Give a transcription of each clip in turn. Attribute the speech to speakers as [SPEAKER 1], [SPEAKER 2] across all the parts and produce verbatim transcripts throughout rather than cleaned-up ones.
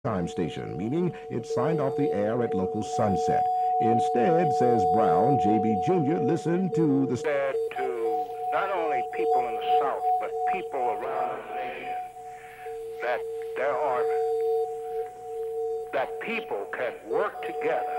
[SPEAKER 1] time station, meaning it signed off the air at local sunset. Instead, says Brown, J B Junior listened to the
[SPEAKER 2] said to not only people in the South, but people around the nation, that there are, that people can work together.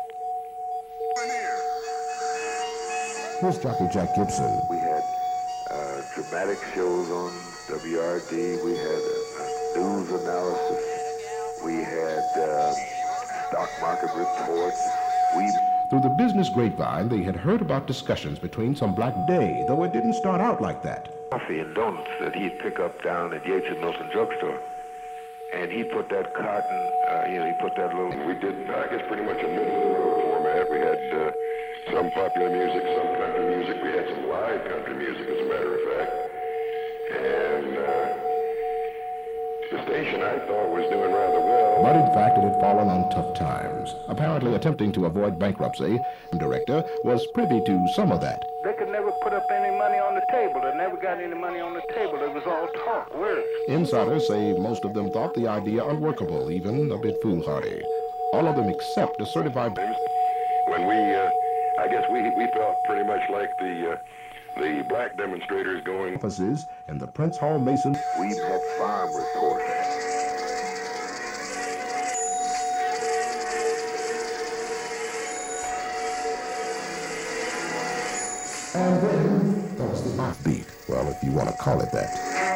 [SPEAKER 1] Here's Jockey Jack Gibson.
[SPEAKER 3] We had uh, dramatic shows on W R D. We had uh, news analysis. We had uh, stock market reports. We
[SPEAKER 1] Through the business grapevine, they had heard about discussions between some black day, though it didn't start out like that.
[SPEAKER 3] Coffee and donuts that he'd pick up down at Yates and Milton drugstore. And he put that cotton, uh, you know, he put that little...
[SPEAKER 4] We did, I guess, pretty much a middle-of-the-road format. We had uh, some popular music, some country music. We had some live country music, as a matter of fact. And uh, the station, I thought, was doing rather well.
[SPEAKER 1] But in fact, it had fallen on tough times. Apparently attempting to avoid bankruptcy, the director was privy to some of that.
[SPEAKER 2] They could never put up any money on the table. They never got any money on the table. It was all talk, words.
[SPEAKER 1] Insiders say most of them thought the idea unworkable, even a bit foolhardy. All of them except a certified...
[SPEAKER 4] When we, uh, I guess we we felt pretty much like the uh, the black demonstrators going...
[SPEAKER 1] offices and the Prince Hall Mason...
[SPEAKER 3] We had farm reports.
[SPEAKER 1] And then there was the offbeat, well, if you want to call it that.